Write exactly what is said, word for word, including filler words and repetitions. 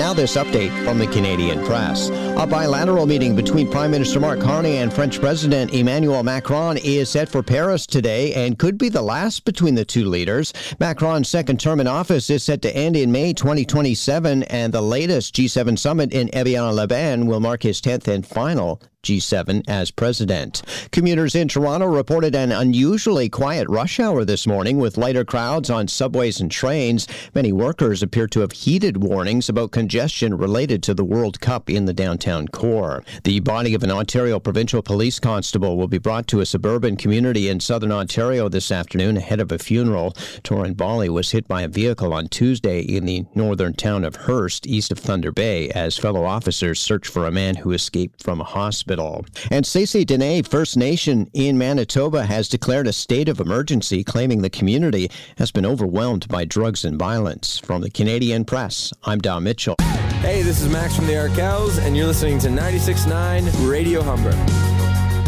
now this update from the Canadian Press. A bilateral meeting between Prime Minister Mark Carney and French President Emmanuel Macron is set for Paris today and could be the last between the two leaders. Macron's second term in office is set to end in May twenty twenty-seven, and the latest G seven summit in Evian-les-Bains will mark his tenth and final G seven as president. Commuters in Toronto reported an unusually quiet rush hour this morning with lighter crowds on subways and trains. Many workers appear to have heeded warnings about congestion related to the World Cup in the downtown core. The body of an Ontario provincial police constable will be brought to a suburban community in southern Ontario this afternoon ahead of a funeral. Torin Bali was hit by a vehicle on Tuesday in the northern town of Hearst, east of Thunder Bay, as fellow officers search for a man who escaped from a hospital. And Stacey Dene First Nation in Manitoba has declared a state of emergency, claiming the community has been overwhelmed by drugs and violence. From the Canadian Press, I'm Don Mitchell. Hey, this is Max from the Arkells, and you're listening to ninety-six point nine Radio Humber.